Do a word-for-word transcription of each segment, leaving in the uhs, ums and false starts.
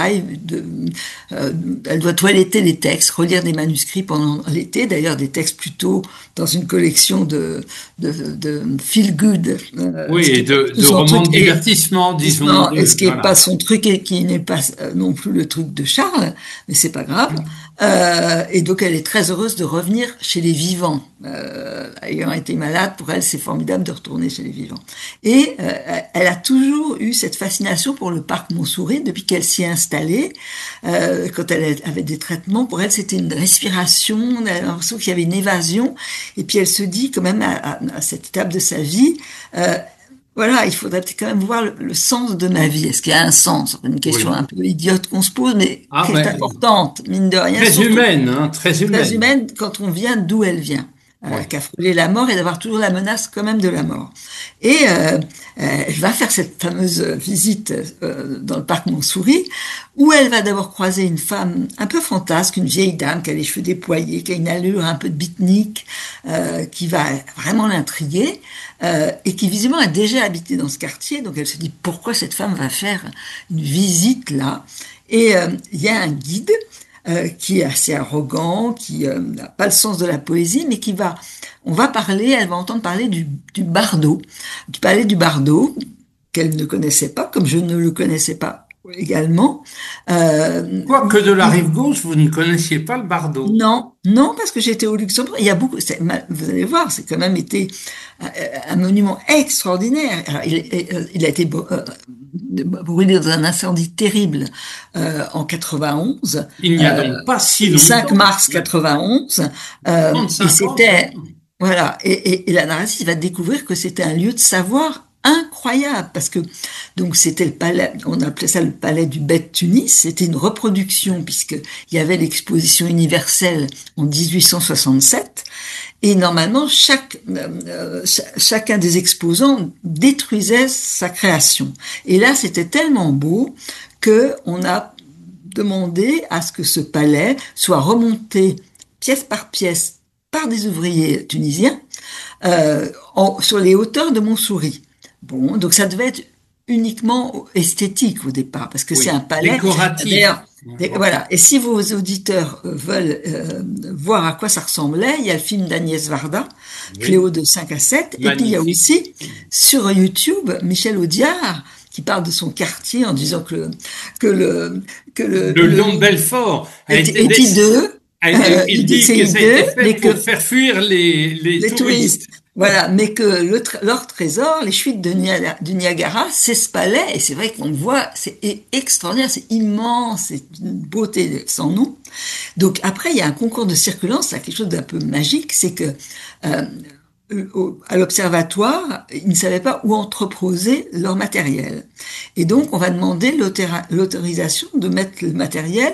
travail. De, euh, elle doit toiletter les textes, relire des manuscrits pendant l'été, d'ailleurs des textes plutôt dans une collection de, de, de feel good. Euh, Oui, et de, de romans de divertissement, disons. Et ce qui n'est voilà. pas son truc et qui n'est pas non plus le truc de Charles, mais c'est pas grave. Euh, et donc elle est très heureuse de revenir chez les vivants. Euh, ayant été malade, pour elle c'est formidable de retourner chez les vivants. Et euh, elle a toujours eu cette fascination pour le parc Montsouris depuis qu'elle s'y est installée. Euh, quand elle avait des traitements, pour elle c'était une respiration, elle a l'impression qu'il y avait une évasion. Et puis elle se dit quand même à, à, à cette étape de sa vie, euh, voilà, il faudrait peut-être quand même voir le, le sens de ma vie. Est-ce qu'il y a un sens? Une question oui. un peu idiote qu'on se pose, mais ah, qui est importante, mine de rien. Très humaine, hein, très humaine. Très humaine quand on vient d'où elle vient. Euh, ouais. Qu'à frôler la mort et d'avoir toujours la menace quand même de la mort. Et euh, elle va faire cette fameuse visite euh, dans le parc Montsouris, où elle va d'abord croiser une femme un peu fantasque, une vieille dame qui a les cheveux déployés, qui a une allure un peu de beatnik, euh, qui va vraiment l'intriguer, euh, et qui visiblement a déjà habité dans ce quartier. Donc elle se dit pourquoi cette femme va faire une visite là. Et euh, il y a un guide Euh, qui est assez arrogant, qui euh, n'a pas le sens de la poésie, mais qui va, on va parler, elle va entendre parler du, du bardo, du palais du bardo, qu'elle ne connaissait pas, comme je ne le connaissais pas également. Euh, Quoique de la rive gauche, vous ne connaissiez pas le bardo. Non, non, parce que j'étais au Luxembourg. Il y a beaucoup, vous allez voir, c'est quand même été un monument extraordinaire. Alors, il, il a été brûlé dans un incendie terrible euh, en quatre-vingt-onze. Il n'y a donc euh, pas si longtemps. cinq mars quatre-vingt-onze. Euh, et c'était, voilà. Et, et, et la narratrice va découvrir que c'était un lieu de savoir incroyable, parce que donc c'était le palais, on appelait ça le palais du Beth Tunis. C'était une reproduction puisque il y avait l'exposition universelle en dix-huit cent soixante-sept. Et normalement, chaque, euh, chacun des exposants détruisait sa création. Et là, c'était tellement beau que on a demandé à ce que ce palais soit remonté pièce par pièce par des ouvriers tunisiens euh, en, sur les hauteurs de Montsouris. Bon, donc ça devait être uniquement esthétique au départ, parce que oui, c'est un palais décoratif. D'ailleurs, des, voilà. Et si vos auditeurs veulent euh, voir à quoi ça ressemblait, il y a le film d'Agnès Varda, oui. Cléo de cinq à sept, magnifique. Et puis il y a aussi sur YouTube Michel Audiard qui parle de son quartier en disant que le que le que le, le, le long de Belfort est, est, est hideux. Il, euh, il dit, dit que ça a été fait mais pour que, faire fuir les, les, les touristes. touristes. Voilà, mais que le tra- leur trésor, les chutes de Niagara, du Niagara, c'est ce palais, et c'est vrai qu'on le voit, c'est extraordinaire, c'est immense, c'est une beauté sans nom. Donc après, il y a un concours de circulence, c'est quelque chose d'un peu magique, c'est que euh, au, à l'observatoire, ils ne savaient pas où entreposer leur matériel. Et donc, on va demander l'autéra- l'autorisation de mettre le matériel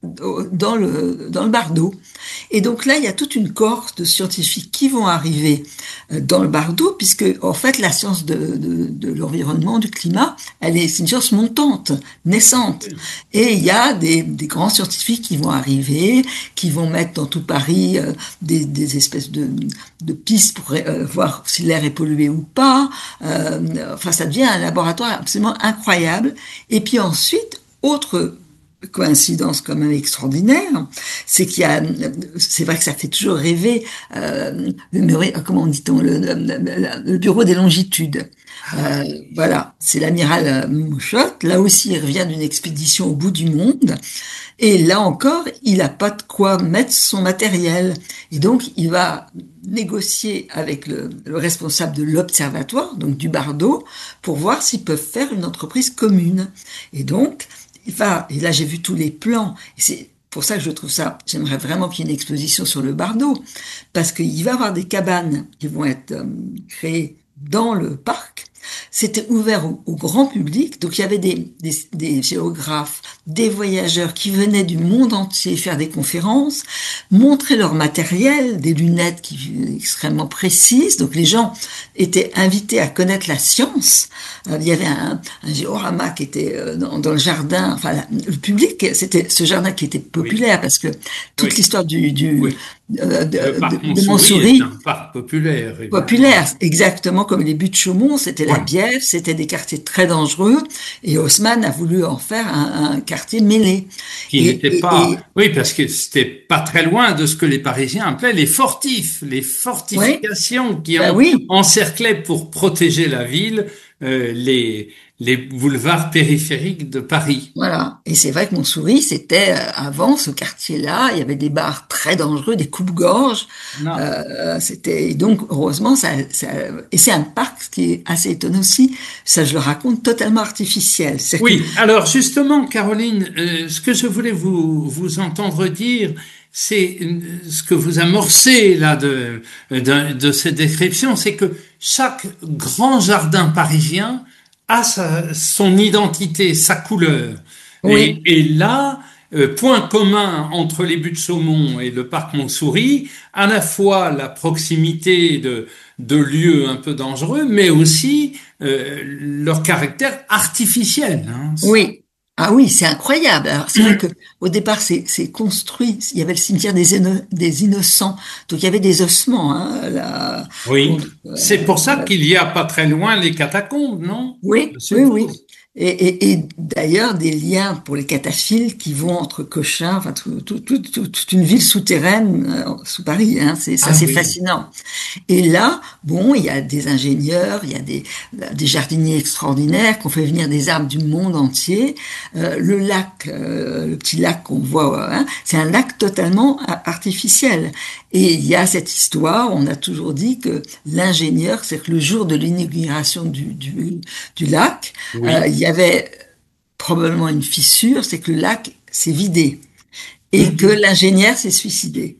dans le dans le bardo. Et donc là, il y a toute une cohorte de scientifiques qui vont arriver dans le bardo, puisque en fait, la science de, de, de l'environnement, du climat, elle est, c'est une science montante, naissante. Et il y a des, des grands scientifiques qui vont arriver, qui vont mettre dans tout Paris euh, des, des espèces de, de pistes pour euh, voir si l'air est pollué ou pas. Euh, enfin, ça devient un laboratoire absolument incroyable. Et puis ensuite, autre coïncidence quand même extraordinaire, c'est qu'il y a, c'est vrai que ça fait toujours rêver, euh, le, comment dit-on, le, le, le bureau des longitudes. Euh, voilà, c'est l'amiral Mouchotte. Là aussi, il revient d'une expédition au bout du monde. Et là encore, il n'a pas de quoi mettre son matériel. Et donc, il va négocier avec le, le responsable de l'observatoire, donc du bardo, pour voir s'ils peuvent faire une entreprise commune. Et donc, il va, et là j'ai vu tous les plans, et c'est pour ça que je trouve ça, j'aimerais vraiment qu'il y ait une exposition sur le bardo, parce qu'il va y avoir des cabanes qui vont être euh, créées dans le parc. C'était ouvert au, au grand public, donc il y avait des, des, des géographes, des voyageurs qui venaient du monde entier faire des conférences, montrer leur matériel, des lunettes qui extrêmement précises. Donc les gens étaient invités à connaître la science. Euh, il y avait un, un géorama qui était euh, dans, dans le jardin. Enfin, la, le public, c'était ce jardin qui était populaire, oui. Parce que toute oui. l'histoire du, du oui. euh, de, le parc de, de Montsouris, est un parc populaire. Populaire, exactement comme les buttes Chaumont, c'était la la Bièvre, c'était des quartiers très dangereux, et Haussmann a voulu en faire un, un quartier mêlé. Qui n'était pas, et, oui, parce que c'était pas très loin de ce que les Parisiens appelaient les fortifs, les fortifications oui, qui ben en, oui. encerclaient pour protéger la ville euh, les les boulevards périphériques de Paris. Voilà. Et c'est vrai que Montsouris, c'était avant ce quartier-là, il y avait des bars très dangereux, des coupes-gorges. Euh, c'était donc heureusement ça, ça et c'est un parc qui est assez étonnant aussi. Ça, je le raconte totalement artificiel. C'est oui. Que... Alors justement, Caroline, euh, ce que je voulais vous vous entendre dire, c'est ce que vous amorcez là de de, de cette description, c'est que chaque grand jardin parisien a sa, son identité, sa couleur. Oui. Et, et là, euh, point commun entre les Buttes-Saumon et le parc Montsouris, à la fois la proximité de, de lieux un peu dangereux, mais aussi euh, leur caractère artificiel. Hein. Oui. Ah oui, c'est incroyable. Alors, c'est vrai que au départ, c'est, c'est construit. Il y avait le cimetière des, inno- des innocents, donc il y avait des ossements. Hein, là, oui, euh, c'est pour ça euh, qu'il y a pas très loin les catacombes, non? Oui, oui, oui. Et, et, et d'ailleurs des liens pour les cataphiles qui vont entre Cochin, enfin tout, tout, tout, tout, toute une ville souterraine euh, sous Paris. Hein, c'est ça, ah, c'est oui. fascinant. Et là, bon, il y a des ingénieurs, il y a des, des jardiniers extraordinaires qui ont fait venir des arbres du monde entier. Euh, le lac, euh, le petit lac qu'on voit, hein, c'est un lac totalement artificiel. Et il y a cette histoire, on a toujours dit que l'ingénieur, c'est que le jour de l'inauguration du, du, du lac, oui. euh, il y avait probablement une fissure, c'est que le lac s'est vidé et mmh. que l'ingénieur s'est suicidé.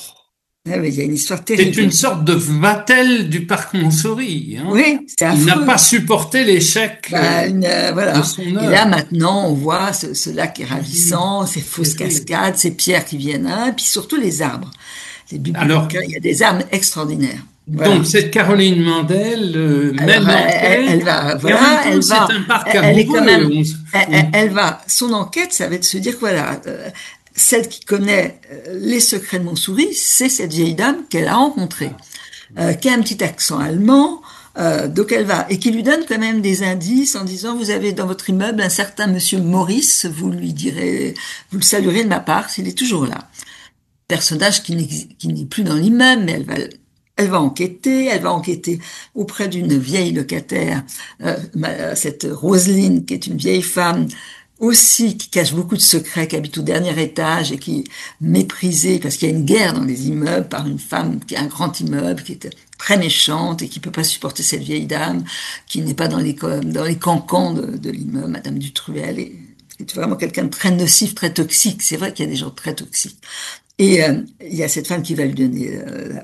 Ah oui, il y a une histoire terrible. C'est une sorte de Vatel du parc Montsouris. Hein. Oui, c'est affreux. Il n'a pas supporté l'échec bah, une, euh, voilà. de son œuvre. Et là, maintenant, on voit ce, ce lac est ravissant, ces fausses cascades, ces pierres qui viennent, hein, et puis surtout les arbres. Les Alors, il y a des arbres extraordinaires. Voilà. Donc cette Caroline Mandel euh, mène enquête, elle, elle va, voilà, elle va, c'est un parc elle, elle est quand même, on... elle, elle va, son enquête, ça va être de se dire que voilà, euh, celle qui connaît euh, les secrets de Montsouris, c'est cette vieille dame qu'elle a rencontrée, euh, qui a un petit accent allemand. Euh, donc elle va et qui lui donne quand même des indices en disant vous avez dans votre immeuble un certain monsieur Maurice, vous lui direz, vous le saluerez de ma part s'il est toujours là. Personnage qui n'est, qui n'est plus dans l'immeuble, mais elle va, elle va enquêter, elle va enquêter auprès d'une vieille locataire, euh, cette Roselyne, qui est une vieille femme aussi qui cache beaucoup de secrets, qui habite au dernier étage et qui est méprisée parce qu'il y a une guerre dans les immeubles par une femme qui a un grand immeuble, qui est très méchante et qui peut pas supporter cette vieille dame, qui n'est pas dans les, dans les cancans de, de l'immeuble, Madame Dutruel, et c'est vraiment quelqu'un de très nocif, très toxique. C'est vrai qu'il y a des gens très toxiques. Et euh, il y a cette femme qui va lui donner euh,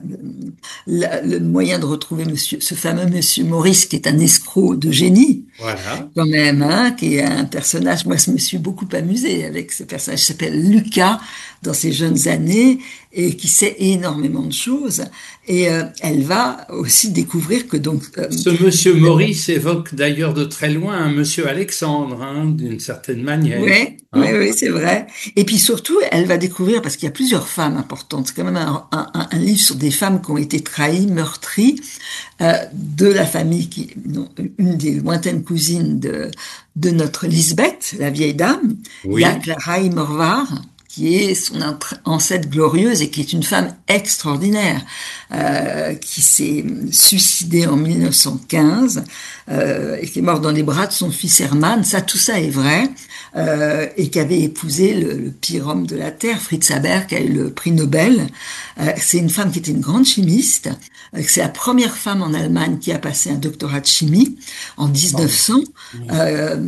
la, la, le moyen de retrouver monsieur, ce fameux monsieur Maurice, qui est un escroc de génie, voilà. quand même, hein, qui est un personnage. Moi, je me suis beaucoup amusée avec ce personnage qui s'appelle Lucas dans ses jeunes années et qui sait énormément de choses. Et euh, elle va aussi découvrir que donc euh, ce monsieur Maurice évoque d'ailleurs de très loin un monsieur Alexandre, hein, d'une certaine manière. Oui, hein. oui, oui, c'est vrai. Et puis surtout, elle va découvrir parce qu'il y a plusieurs femmes importantes. C'est quand même un, un, un livre sur des femmes qui ont été trahies, meurtries, euh, de la famille qui, non, une des lointaines cousines de de notre Lisbeth, la vieille dame. Oui. Il y a Clara Morvar, qui est son ancêtre glorieuse et qui est une femme extraordinaire, euh, qui s'est suicidée en mille neuf cent quinze euh, et qui est morte dans les bras de son fils Hermann. Ça, tout ça est vrai. Euh, et qui avait épousé le, le pire homme de la Terre, Fritz Haber, qui a eu le prix Nobel. Euh, c'est une femme qui était une grande chimiste. Euh, c'est la première femme en Allemagne qui a passé un doctorat de chimie en dix-neuf cents. Oui. Euh,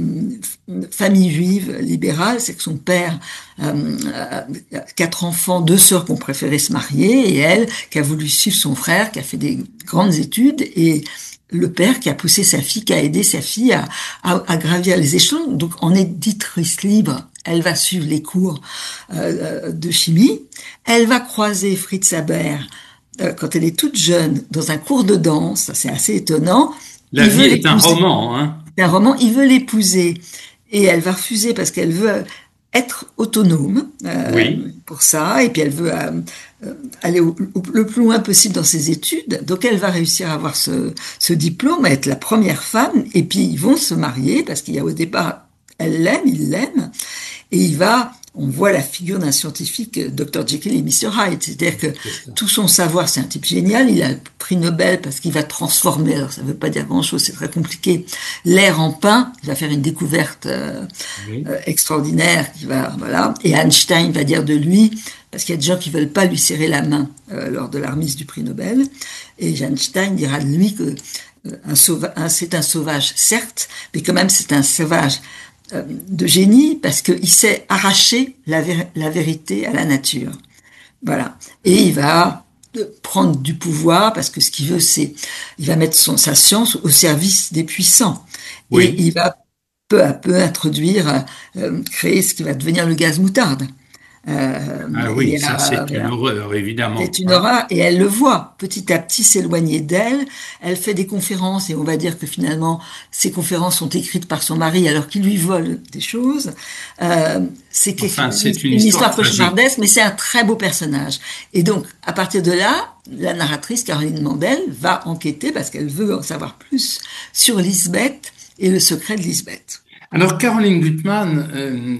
famille juive libérale, c'est que son père euh, a quatre enfants, deux sœurs qui ont préféré se marier, et elle qui a voulu suivre son frère, qui a fait des grandes études, et le père qui a poussé sa fille, qui a aidé sa fille à, à, à gravir les échelons. Donc, en éditrice libre, elle va suivre les cours euh, de chimie. Elle va croiser Fritz Haber euh, quand elle est toute jeune dans un cours de danse. C'est assez étonnant. La vie est un roman, hein. C'est un roman. Il veut l'épouser et elle va refuser parce qu'elle veut être autonome euh, Oui. pour ça, et puis elle veut euh, euh, aller au, au, le plus loin possible dans ses études, donc elle va réussir à avoir ce, ce diplôme, à être la première femme, et puis ils vont se marier, parce qu'il y a au départ, elle l'aime, il l'aime, et il va, on voit la figure d'un scientifique, docteur Jekyll et mister Hyde, c'est-à-dire que tout son savoir, c'est un type génial, il a le prix Nobel parce qu'il va transformer, alors ça veut pas dire grand-chose, c'est très compliqué, l'air en pain, il va faire une découverte euh, Oui. euh, extraordinaire, qui va, voilà, et Einstein va dire de lui, parce qu'il y a des gens qui veulent pas lui serrer la main euh, lors de la remise du prix Nobel, et Einstein dira de lui que euh, un sauva- un, c'est un sauvage, certes, mais quand même c'est un sauvage de génie parce qu'il sait arracher la, vé- la vérité à la nature. Voilà. Et il va prendre du pouvoir parce que ce qu'il veut, c'est, il va mettre son, sa science au service des puissants. Et Oui. il va peu à peu introduire, euh, créer ce qui va devenir le gaz moutarde. Euh, Ah oui, et ça euh, c'est une voilà. horreur, évidemment. C'est une Hein. horreur et elle le voit petit à petit s'éloigner d'elle. Elle fait des conférences et on va dire que finalement ces conférences sont écrites par son mari alors qu'il lui vole des choses. Euh, c'est Enfin, c'est une une histoire histoire tragique. cauchemardesque, mais c'est un très beau personnage. Et donc à partir de là, la narratrice Caroline Mandel va enquêter parce qu'elle veut en savoir plus sur Lisbeth et le secret de Lisbeth. Alors, Caroline Gutmann, euh,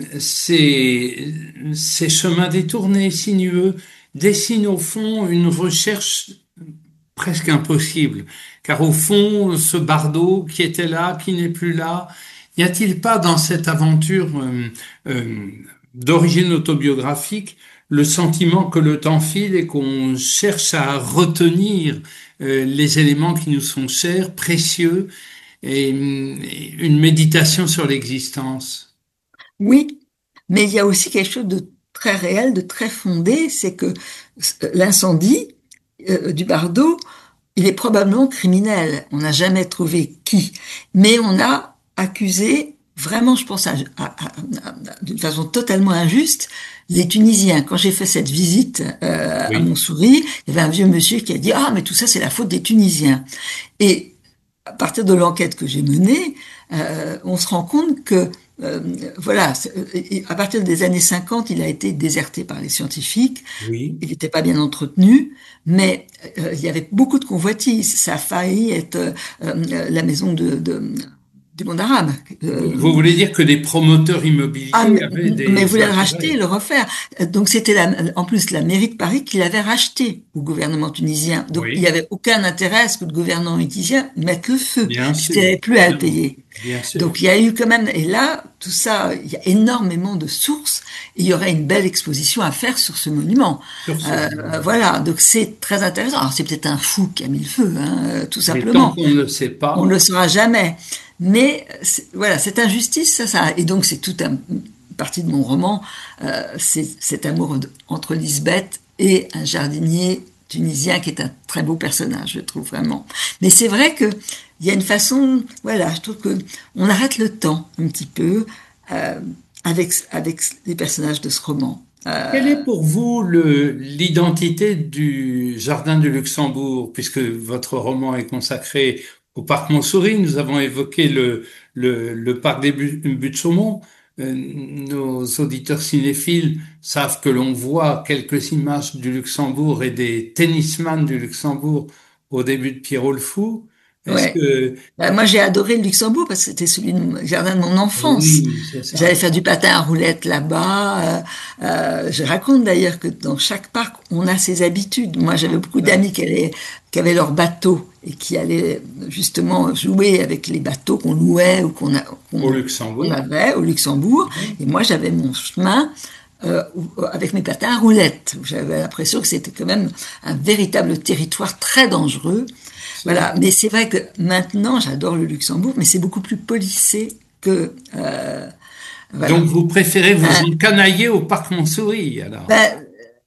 ses, ses chemins détournés, sinueux, dessinent au fond une recherche presque impossible. Car au fond, ce Bardot qui était là, qui n'est plus là, n'y a-t-il pas dans cette aventure euh, euh, d'origine autobiographique le sentiment que le temps file et qu'on cherche à retenir euh, les éléments qui nous sont chers, précieux, et une méditation sur l'existence. Oui, mais il y a aussi quelque chose de très réel, de très fondé, c'est que l'incendie euh, du Bardo, il est probablement criminel. On n'a jamais trouvé qui, mais on a accusé vraiment, je pense, à, à, à, d'une façon totalement injuste, les Tunisiens. Quand j'ai fait cette visite euh, à Oui. Montsouris, il y avait un vieux monsieur qui a dit ah mais tout ça c'est la faute des Tunisiens. Et à partir de l'enquête que j'ai menée, euh, on se rend compte que euh, voilà, à partir des années cinquante, il a été déserté par les scientifiques. Oui. Il n'était pas bien entretenu, mais euh, il y avait beaucoup de convoitises. Ça a failli être euh, euh, la maison de, de, du monde arabe. Euh, Vous voulez dire que les promoteurs ah, immobiliers mais, avaient mais des voulait le racheter et intérêts? le refaire. Donc c'était la, en plus la mairie de Paris qui l'avait racheté au gouvernement tunisien. Donc il n'y Oui, avait aucun intérêt à ce que le gouvernement tunisien mette le feu, bien puisqu'il sûr, n'avait plus à le évidemment, payer. bien sûr. Donc il y a eu quand même, et là, tout ça, il y a énormément de sources, et il y aurait une belle exposition à faire sur ce monument. Sur ce, Euh, voilà, donc c'est très intéressant. Alors c'est peut-être un fou qui a mis le feu, hein, tout mais tant simplement. qu'on ne le sait On ne pas, le saura jamais. Mais voilà, cette injustice, ça, ça, et donc c'est toute un, une partie de mon roman, euh, c'est cet amour de, entre Lisbeth et un jardinier tunisien qui est un très beau personnage, je trouve vraiment. Mais c'est vrai que il y a une façon, voilà, je trouve que on arrête le temps un petit peu euh, avec avec les personnages de ce roman. quelle Euh, est pour vous le, l'identité du Jardin du Luxembourg, puisque votre roman est consacré au parc Montsouris, nous avons évoqué le, le, le parc des Bu- Buttes-Chaumont. Euh, nos auditeurs cinéphiles savent que l'on voit quelques images du Luxembourg et des tennisman du Luxembourg au début de Pierrot le Fou. Est-ce ouais. que... Ben, moi, j'ai adoré le Luxembourg parce que c'était celui de mon- le jardin de mon enfance. Oui, c'est J'allais ça. faire du patin à roulettes là-bas. Euh, euh, je raconte d'ailleurs que dans chaque parc, on a ses habitudes. Moi, j'avais beaucoup Ouais. d'amis qui, allaient, qui avaient leur bateau et qui allaient justement jouer avec les bateaux qu'on louait ou qu'on a- Au qu'on qu'on Luxembourg. avait au Luxembourg. Oui. Et moi, j'avais mon chemin euh, avec mes patins à roulettes. J'avais l'impression que c'était quand même un véritable territoire très dangereux. Voilà, Absolument. mais c'est vrai que maintenant, j'adore le Luxembourg, mais c'est beaucoup plus policé que euh, Donc voilà. vous préférez vous Hein, encanailler au parc Montsouris, alors? ben,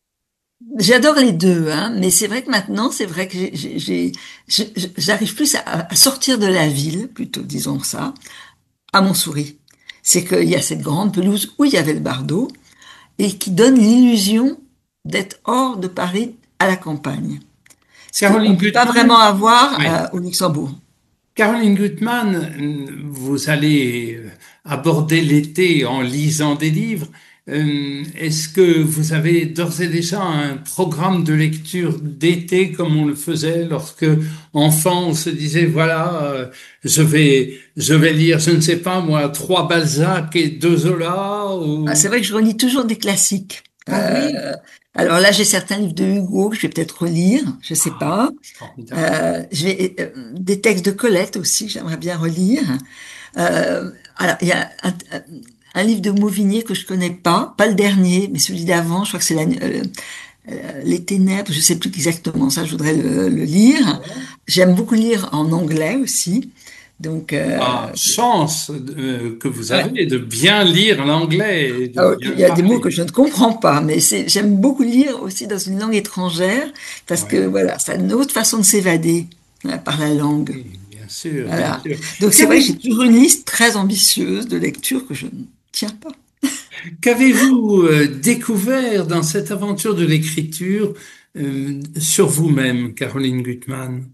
j'adore les deux, hein, mais c'est vrai que maintenant, c'est vrai que j'ai, j'ai, j'ai- je- j'arrive plus à, à sortir de la ville, plutôt disons ça, à Montsouris. C'est qu'il y a cette grande pelouse où il y avait le bardeau et qui donne l'illusion d'être hors de Paris à la campagne. Ce qu'on ne Caroline peut pas Gutmann, vraiment avoir oui. euh, au Luxembourg. Caroline Gutmann, vous allez aborder l'été en lisant des livres, Euh, est-ce que vous avez d'ores et déjà un programme de lecture d'été comme on le faisait lorsque enfant on se disait voilà euh, je vais je vais lire je ne sais pas moi trois Balzac et deux Zola Ah, ou c'est vrai que je relis toujours des classiques. ah oui Euh, alors là, j'ai certains livres de Hugo que je vais peut-être relire, je sais ah pas. formidable. Euh, j'ai euh, des textes de Colette aussi que j'aimerais bien relire. Euh, alors, il y a un, un- un livre de Mauvigné que je connais pas, pas le dernier, mais celui d'avant. Je crois que c'est la, euh, euh, Les Ténèbres. Je sais plus exactement. Ça, je voudrais le, le lire. J'aime beaucoup lire en anglais aussi. Donc, Ah, euh, chance euh, que vous ouais. avez de bien lire l'anglais et de Alors, bien il y le a des mots parler. que je ne comprends pas, mais c'est, j'aime beaucoup lire aussi dans une langue étrangère parce que Ouais. voilà, c'est une autre façon de s'évader hein, par la langue. Oui, bien sûr, bien Voilà. sûr. Donc c'est vrai que j'ai Qu'avez- toujours une liste très ambitieuse de lectures que je ne tiens pas. Qu'avez-vous euh, découvert dans cette aventure de l'écriture euh, sur vous-même, Caroline Gutmann?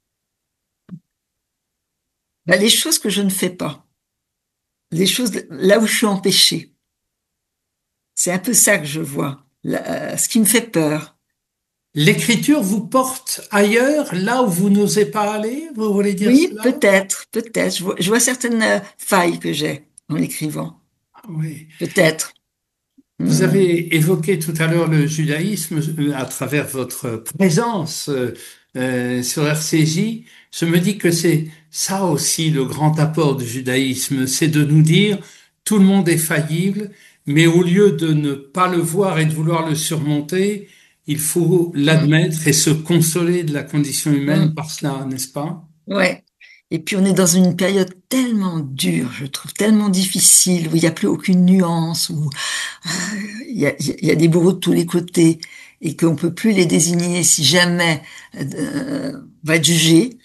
Ben, les choses que je ne fais pas, les choses là où je suis empêchée, c'est un peu ça que je vois, là, ce qui me fait peur. L'écriture vous porte ailleurs, là où vous n'osez pas aller, vous voulez dire Oui, cela? peut-être, peut-être. Je vois, je vois certaines euh, failles que j'ai en écrivant. Ah oui. Peut-être. Vous Hmm. avez évoqué tout à l'heure le judaïsme euh, à travers votre présence euh, euh, sur R C J. Je me dis que c'est ça aussi le grand apport du judaïsme, c'est de nous dire tout le monde est faillible, mais au lieu de ne pas le voir et de vouloir le surmonter, il faut Hmm. l'admettre et se consoler de la condition humaine Hmm. par cela, n'est-ce pas? Ouais. Et puis on est dans une période tellement dure, je trouve, tellement difficile, où il n'y a plus aucune nuance, où euh, il y a, il y a des bourreaux de tous les côtés, et qu'on peut plus les désigner si jamais euh, on va être jugé.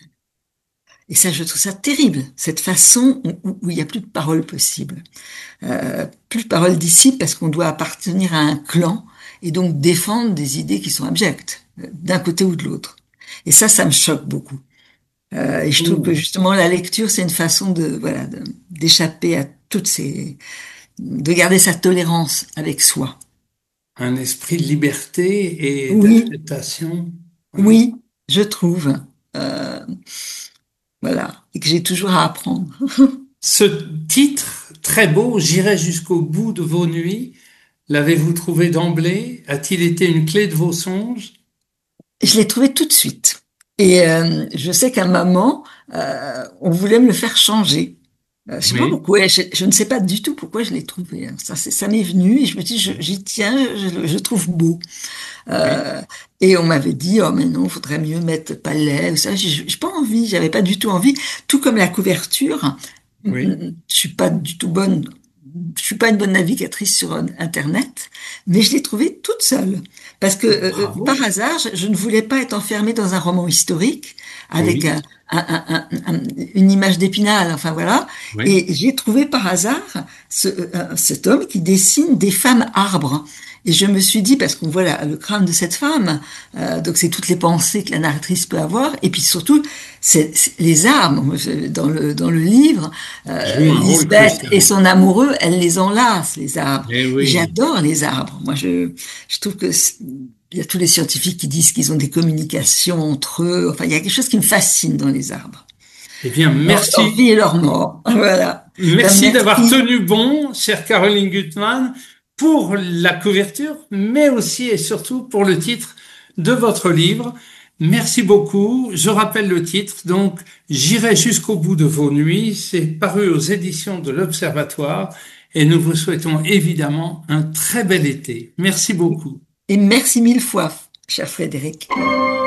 Et ça, je trouve ça terrible, cette façon où, où il n'y a plus de parole possible. Euh, plus de parole d'ici parce qu'on doit appartenir à un clan et donc défendre des idées qui sont abjectes, euh, d'un côté ou de l'autre. Et ça, ça me choque beaucoup. Euh, et je trouve que Ouh, justement la lecture, c'est une façon de voilà de- d'échapper à toutes ces, de garder sa tolérance avec soi. un esprit de liberté et Oui, d'acceptation. Oui. oui, je trouve. Euh, voilà, et que j'ai toujours à apprendre. Ce titre, très beau, J'irai jusqu'au bout de vos nuits, l'avez-vous trouvé d'emblée? A-t-il été une clé de vos songes? Je l'ai trouvé tout de suite. Et euh, je sais qu'à un moment, euh, on voulait me le faire changer. Euh, je sais pas Oui, pourquoi, je, je ne sais pas du tout pourquoi je l'ai trouvé. hein. Ça, c'est- ça m'est venu et je me dis, je- oui, j'y tiens, je, je le trouve beau. oui, Euh, et on m'avait dit, oh mais non, faudrait mieux mettre palais ou ça. J'ai j'ai pas envie, j'avais pas du tout envie. Tout comme la couverture, mm, oui. mm, je suis pas du tout bonne, je suis pas une bonne navigatrice sur euh, Internet, mais je l'ai trouvée toute seule. Parce que euh, euh, par Bravo. hasard, je, je ne voulais pas être enfermée dans un roman historique avec Oui, un, un- un- un- un- une image d'Épinal, enfin voilà. oui. Et j'ai trouvé par hasard ce, euh, cet homme qui dessine des femmes arbres. Et je me suis dit, parce qu'on voit la- le crâne de cette femme, euh, donc c'est toutes les pensées que la narratrice peut avoir, et puis surtout, c'est c'est les arbres. Dans le, dans le livre, Joue euh, un rôle Lisbeth et crucial. son amoureux, elle les enlace, les arbres. Eh Et oui. j'adore les arbres. Moi, je, je trouve que c'est- il y a tous les scientifiques qui disent qu'ils ont des communications entre eux. Enfin, il y a quelque chose qui me fascine dans les arbres. Eh bien, Leur, leur vie merci. et leur mort. Voilà. Ben, Merci d'avoir merci. tenu bon, chère Caroline Gutmann, pour la couverture, mais aussi et surtout pour le titre de votre livre. Merci beaucoup. Je rappelle le titre, donc J'irai jusqu'au bout de vos nuits. C'est paru aux éditions de l'Observatoire et nous vous souhaitons évidemment un très bel été. Merci beaucoup. Et merci mille fois, cher Frédéric.